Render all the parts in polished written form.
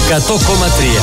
100,3.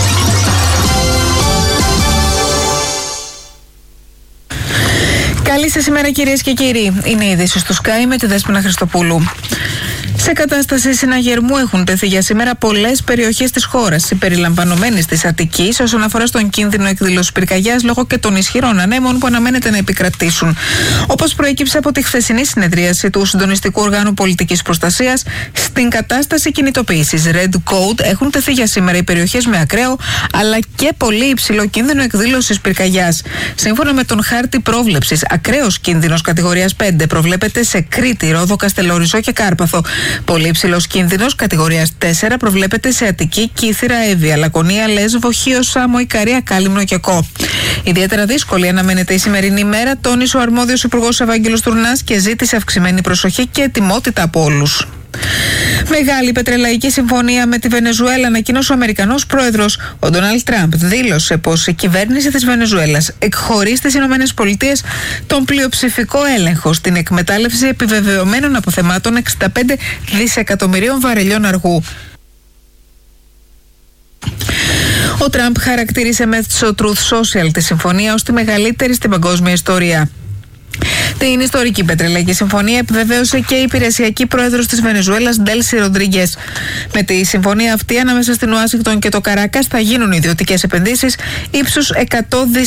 Καλή σας ημέρα, κυρίες και κύριοι. Είναι η είδηση του Sky με τη Δέσποινα Χριστοπούλου. Σε κατάσταση συναγερμού έχουν τεθεί για σήμερα πολλές περιοχές της χώρας, συμπεριλαμβανομένης της Αττικής, όσον αφορά στον κίνδυνο εκδήλωσης πυρκαγιάς λόγω και των ισχυρών ανέμων που αναμένεται να επικρατήσουν. Όπως προέκυψε από τη χθεσινή συνεδρίαση του Συντονιστικού Οργάνου Πολιτικής Προστασίας, στην κατάσταση κινητοποίησης Red Code έχουν τεθεί για σήμερα οι περιοχές με ακραίο αλλά και πολύ υψηλό κίνδυνο εκδήλωσης πυρκαγιάς. Σύμφωνα με τον χάρτη πρόβλεψης, ακραίος κίνδυνος κατηγορίας 5 προβλέπεται σε Κρήτη, Ρόδο, Καστελόριζο και Κάρπαθο. Πολύ υψηλός κίνδυνος κατηγορίας 4 προβλέπεται σε Αττική, Κύθυρα, Εύβοια, Λακωνία, Λέσβο, Χίο, Σάμο, Ικαρία, Κάλυμνο και Κο. Ιδιαίτερα δύσκολη αναμένεται η σημερινή ημέρα, τόνισε ο αρμόδιος Υπουργός Ευάγγελος Τουρνάς και ζήτησε αυξημένη προσοχή και ετοιμότητα από όλους. Μεγάλη πετρελαϊκή συμφωνία με τη Βενεζουέλα, ανακοίνωσε ο Αμερικανός πρόεδρος. Ο Ντόναλντ Τραμπ δήλωσε πως η κυβέρνηση της Βενεζουέλας εκχωρεί στις ΗΠΑ τον πλειοψηφικό έλεγχο στην εκμετάλλευση επιβεβαιωμένων αποθεμάτων 65 δισεκατομμυρίων βαρελιών αργού. Ο Τραμπ χαρακτήρισε μέσω Truth Social τη συμφωνία ως τη μεγαλύτερη στην παγκόσμια ιστορία. Την ιστορική πετρελαϊκή συμφωνία επιβεβαίωσε και η υπηρεσιακή πρόεδρος της Βενεζουέλας, Ντέλσι Ροντρίγκες. Με τη συμφωνία αυτή, ανάμεσα στην Ουάσιγκτον και το Καράκας θα γίνουν ιδιωτικές επενδύσεις ύψους 100